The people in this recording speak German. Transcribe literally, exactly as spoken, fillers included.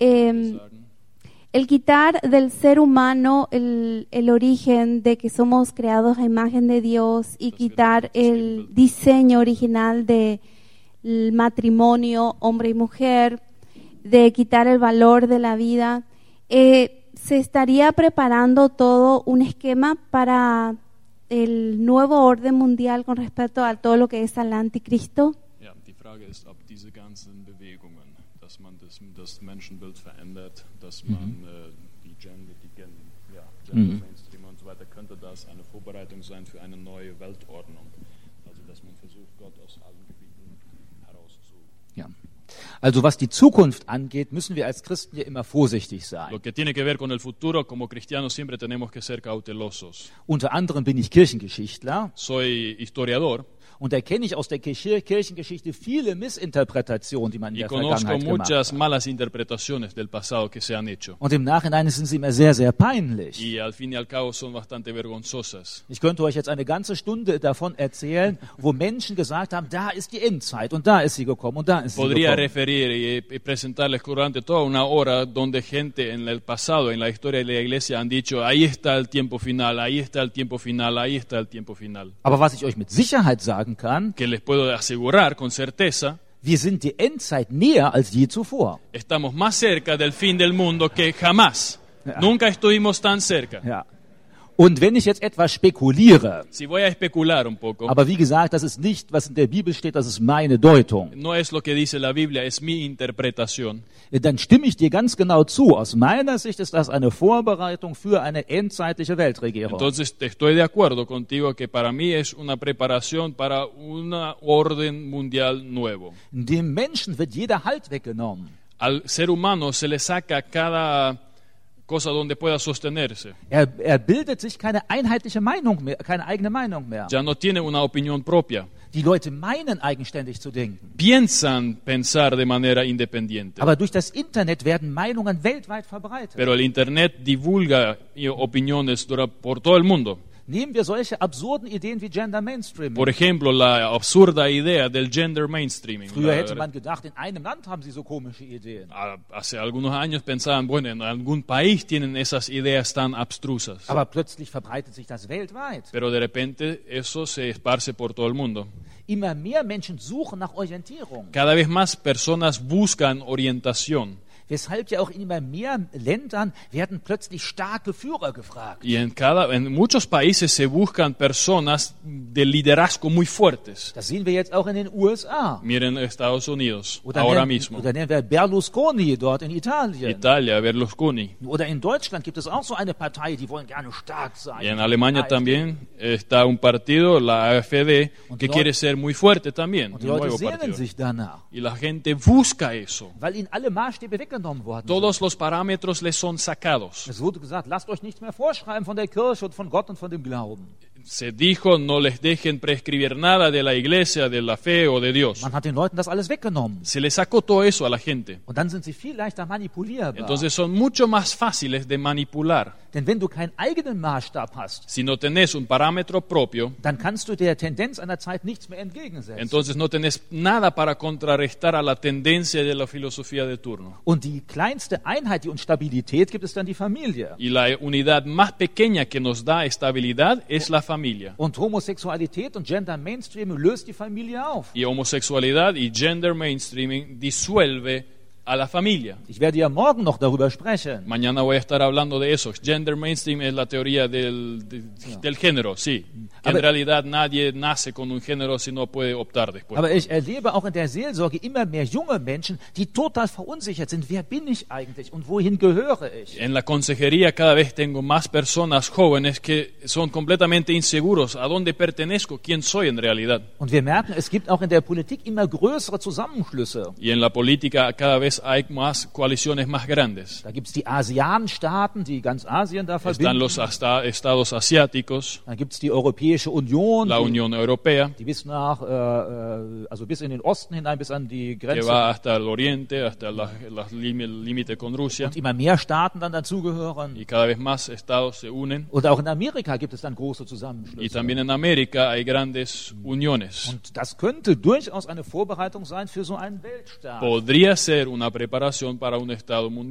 eh, el quitar del ser humano el, el origen de que somos creados a imagen de Dios y quitar el diseño original del matrimonio hombre y mujer, de quitar el valor de la vida, eh, se estaría preparando todo un esquema para el nuevo orden mundial con respecto a todo lo que es al anticristo. Ja, die Frage ist, ob diese ganzen Bewegungen, dass man das, das Menschenbild verändert, dass man Mhm. äh, die Gender, die Gen, ja, Mhm. Gender Mainstream und so weiter, könnte das eine Vorbereitung sein für eine neue Weltordnung? Also, dass man versucht, Gott aus allen Gebieten herauszu... Ja. Also was die Zukunft angeht, müssen wir als Christen ja immer vorsichtig sein. Lo que tiene que ver con el futuro, como cristianos siempre tenemos que ser cautelosos. Unter anderem bin ich Kirchengeschichtler Soy historiador und erkenne ich aus der Kirche, Kirchengeschichte viele Missinterpretationen, die man in y der conozco Vergangenheit gemacht muchas hat. malas interpretaciones del pasado que se han hecho. Und im Nachhinein sind sie immer sehr, sehr peinlich. Y al fin y al cabo son bastante vergonzosas. Ich könnte euch jetzt eine ganze Stunde davon erzählen, wo Menschen gesagt haben, da ist die Endzeit und da ist sie gekommen und da ist sie Podría gekommen. referir y, y presentarles durante toda una hora donde gente en el pasado, en la historia de la iglesia, han dicho, ahí está el tiempo final, ahí está el tiempo final, ahí está el tiempo final. Aber was ich euch mit Sicherheit sagen kann, Que les puedo asegurar con certeza, wir sind die Endzeit näher als je zuvor. estamos más cerca del fin del mundo que jamás. Ja. Nunca estuvimos tan cerca. Ja. Und wenn ich jetzt etwas spekuliere, Si voy a especular un poco, aber wie gesagt, das ist nicht, was in der Bibel steht, das ist meine Deutung, no es lo que dice la Biblia, es mi interpretación. dann stimme ich dir ganz genau zu. Aus meiner Sicht ist das eine Vorbereitung für eine endzeitliche Weltregierung. Entonces estoy de acuerdo contigo que para mí es una preparación para un orden mundial nuevo. Dem Menschen wird jeder Halt weggenommen. Al ser humano se le saca cada cosa donde pueda sostenerse. Er, er bildet sich keine einheitliche Meinung mehr, keine eigene Meinung mehr. Ya no tiene una opinión propia. Die Leute meinen eigenständig zu denken. Piensan pensar de manera independiente. Aber durch das Internet werden Meinungen weltweit verbreitet. Pero el Internet divulga opiniones dura- por todo el mundo. Nehmen wir solche absurden Ideen wie Gender Mainstream. Por ejemplo, la absurda idea del gender mainstreaming. Früher hätte La- man gedacht, in einem Land haben sie so komische Ideen. a- Hace algunos años pensaban, bueno, en algún país tienen esas ideas tan abstrusas. Aber plötzlich verbreitet sich das weltweit. Pero de repente eso se esparce por todo el mundo. Immer mehr Menschen suchen nach Orientierung. Cada vez más personas buscan orientación. Weshalb ja auch in immer mehr Ländern werden plötzlich starke Führer gefragt. Y en, cada, en muchos países se buscan personas de liderazgo muy fuertes. Das sehen wir jetzt auch in den U S A. Miren Estados Unidos, Oder ahora nennen, mismo. oder nennen wir Berlusconi dort in Italien. Italia, Berlusconi. Oder in Deutschland gibt es auch so eine Partei, die wollen gerne stark sein. Y en Alemania A F D. también está un partido, la A F D, Und que die quiere Leute- ser muy fuerte también. Und Un die Leute nuevo sehnen partido. sich danach, Y la gente busca eso. weil ihnen alle Maßstäbe weggenommen worden sind. Todos los parámetros les son sacados. Es wurde gesagt, lasst euch nichts mehr vorschreiben von der Kirche und von Gott und von dem Glauben. Se dijo, no les dejen prescribir nada de la iglesia, de la fe o de Dios. Man hat den Leuten das alles weggenommen. Se les sacó todo eso a la gente. Und dann sind sie viel leichter manipulierbar. Entonces son mucho más fáciles de manipular. Denn wenn du keinen eigenen Maßstab hast, Si no tenés un parámetro propio, dann kannst du der Tendenz einer Zeit nichts mehr entgegensetzen. entonces no tenés nada para contrarrestar a la tendencia de la filosofía de turno. Und die kleinste Einheit, die uns Stabilität gibt, ist dann die Familie. Y la unidad más pequeña que nos da estabilidad es la familia. Und Homosexualität und Gender Mainstream löst die Familie auf. Y homosexualidad y gender mainstreaming disuelve a la familia. Ich werde ja morgen noch darüber sprechen. Mañana voy a estar hablando de eso. Gender mainstream es la teoría del, de- del género, sí. Que en Aber- realidad nadie nace con un género si no puede optar después. Aber ich erlebe auch in der Seelsorge immer mehr junge Menschen, die total verunsichert sind. Wer bin ich eigentlich und wohin gehöre ich? En la consejería cada vez tengo más personas jóvenes que son completamente inseguros. ¿A dónde pertenezco? ¿Quién soy en realidad? Und wir merken, es gibt auch in der Politik immer größere Zusammenschlüsse. Y en la política cada vez hay más coaliciones más grandes. Da gibt es die ASEAN-Staaten, die ganz Asien da Están verbinden. los hasta- estados asiáticos, Dann gibt es die Europäische Union, la die, Unión Europea, die bis nach, äh, äh, also bis in den Osten hinein, bis an die que Grenze. va hasta el oriente, hasta la- la lim- el límite con Rusia. Und immer mehr Staaten dann dazugehören. Y cada vez más estados se unen. Und auch in Amerika gibt es dann große Y Zusammenschlüsse. también en América hay grandes uniones. Und das könnte durchaus eine Vorbereitung sein für so einen Weltstaat. Podría ser una preparación para un estado mundial.